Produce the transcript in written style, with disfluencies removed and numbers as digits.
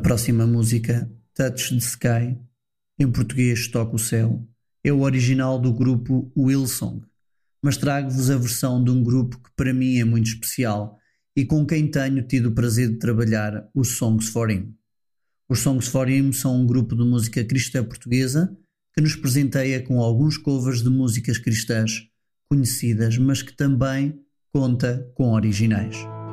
próxima música, Touch the Sky, em português Toca o Céu, é o original do grupo Hillsong, mas trago-vos a versão de um grupo que para mim é muito especial e com quem tenho tido o prazer de trabalhar, os Songs for Him. Os Songs for Him são um grupo de música cristã portuguesa que nos presenteia com alguns covers de músicas cristãs conhecidas, mas que também conta com originais.